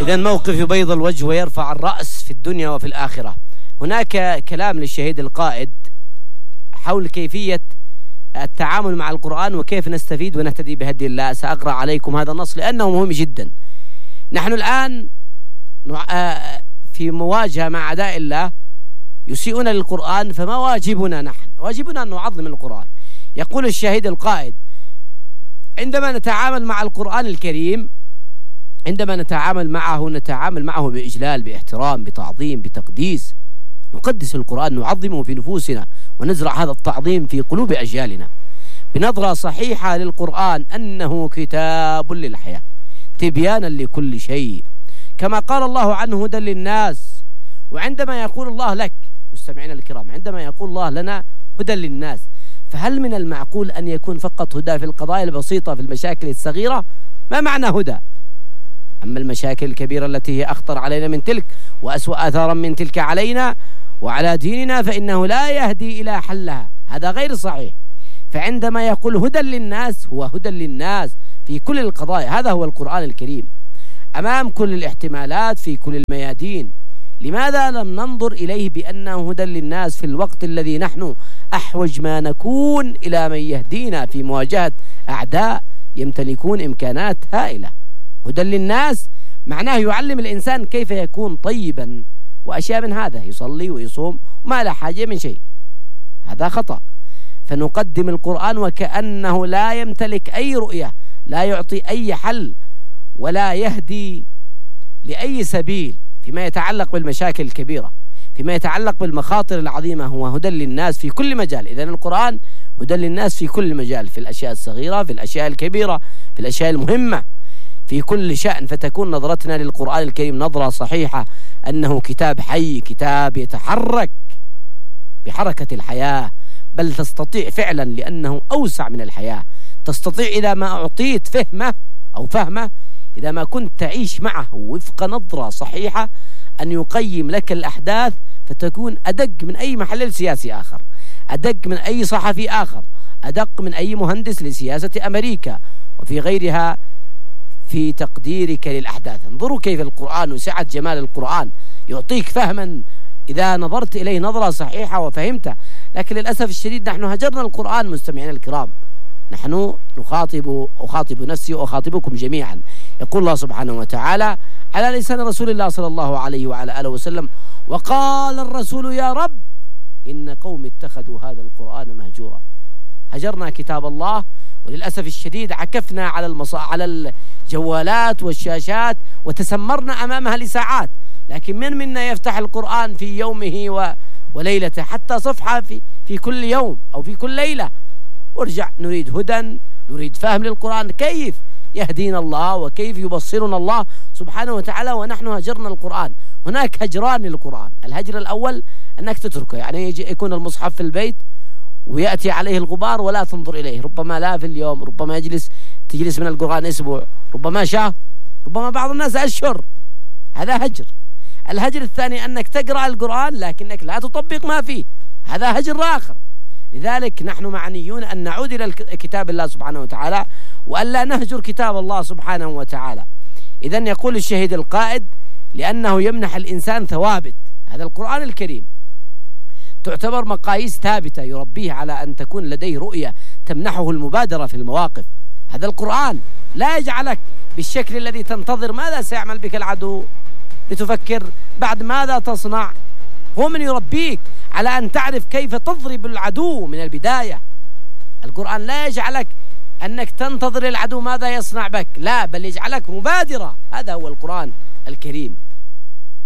إذا موقف يبيض الوجه ويرفع الرأس في الدنيا وفي الآخرة. هناك كلام للشهيد القائد حول كيفية التعامل مع القرآن وكيف نستفيد ونهتدي بهدي الله. سأقرأ عليكم هذا النص لأنه مهم جدا. نحن الآن في مواجهة مع أعداء الله يسيئون للقرآن، فما واجبنا نحن؟ واجبنا أن نعظم القرآن. يقول الشهيد القائد: عندما نتعامل مع القرآن الكريم، عندما نتعامل معه بإجلال، باحترام، بتعظيم، بتقديس. نقدس القرآن، نعظمه في نفوسنا، ونزرع هذا التعظيم في قلوب أجيالنا بنظرة صحيحة للقرآن أنه كتاب للحياة تبيانا لكل شيء، كما قال الله عنه هدى للناس. وعندما يقول الله لك مستمعينا الكرام، عندما يقول الله لنا هدى للناس، فهل من المعقول أن يكون فقط هدى في القضايا البسيطة، في المشاكل الصغيرة؟ ما معنى هدى؟ أما المشاكل الكبيرة التي هي أخطر علينا من تلك وأسوأ آثارا من تلك علينا وعلى ديننا، فإنه لا يهدي إلى حلها، هذا غير صحيح. فعندما يقول هدى للناس، هو هدى للناس في كل القضايا. هذا هو القرآن الكريم أمام كل الاحتمالات في كل الميادين. لماذا لم ننظر إليه بأنه هدى للناس في الوقت الذي نحن أحوج ما نكون إلى من يهدينا في مواجهة أعداء يمتلكون إمكانات هائلة؟ هدى للناس معناه يعلم الإنسان كيف يكون طيبا وأشياء من هذا، يصلي ويصوم وما لا حاجة من شيء، هذا خطأ. فنقدم القرآن وكأنه لا يمتلك أي رؤية، لا يعطي أي حل، ولا يهدي لأي سبيل فيما يتعلق بالمشاكل الكبيرة، فيما يتعلق بالمخاطر العظيمة. هو هدى للناس في كل مجال. إذن القرآن هدى للناس في كل مجال، في الأشياء الصغيرة، في الأشياء الكبيرة، في الأشياء المهمة، في كل شأن. فتكون نظرتنا للقرآن الكريم نظرة صحيحة أنه كتاب حي، كتاب يتحرك بحركة الحياة، بل تستطيع فعلا لأنه أوسع من الحياة. تستطيع إذا ما أعطيت فهمه، إذا ما كنت تعيش معه وفق نظرة صحيحة، أن يقيم لك الأحداث فتكون أدق من أي محلل سياسي آخر، أدق من أي صحفي آخر، أدق من أي مهندس لسياسة أمريكا وفي غيرها في تقديرك للأحداث. انظروا كيف القرآن وسعة جمال القرآن يعطيك فهما إذا نظرت إليه نظرة صحيحة وفهمته. لكن للأسف الشديد نحن هجرنا القرآن. مستمعين الكرام، نحن أخاطب نفسي وأخاطبكم جميعا. يقول الله سبحانه وتعالى على لسان رسول الله صلى الله عليه وعلى آله وسلم: وقال الرسول يا رب إن قوم اتخذوا هذا القرآن مهجورا. هجرنا كتاب الله، وللأسف الشديد عكفنا على الجوالات والشاشات وتسمرنا أمامها لساعات. لكن من منا يفتح القرآن في يومه وليلته، حتى صفحة في كل يوم أو في كل ليلة، ورجع نريد هدى، نريد فهم للقرآن، كيف يهدينا الله وكيف يبصرنا الله سبحانه وتعالى ونحن هجرنا القرآن. هناك هجران للقرآن. الهجر الأول أنك تتركه، يعني يكون المصحف في البيت ويأتي عليه الغبار ولا تنظر إليه، ربما لا في اليوم، ربما تجلس من القرآن أسبوع، ربما شهر، ربما بعض الناس أشهر، هذا هجر. الهجر الثاني أنك تقرأ القرآن لكنك لا تطبق ما فيه، هذا هجر آخر. لذلك نحن معنيون أن نعود إلى كتاب الله سبحانه وتعالى وألا نهجر كتاب الله سبحانه وتعالى. إذن يقول الشهيد القائد: لأنه يمنح الإنسان ثوابت. هذا القرآن الكريم تعتبر مقاييس ثابتة يربيه على أن تكون لديه رؤية تمنحه المبادرة في المواقف. هذا القرآن لا يجعلك بالشكل الذي تنتظر ماذا سيعمل بك العدو لتفكر بعد ماذا تصنع. هو من يربيك على أن تعرف كيف تضرب العدو من البداية. القرآن لا يجعلك أنك تنتظر العدو ماذا يصنع بك، لا، بل يجعلك مبادرة. هذا هو القرآن الكريم.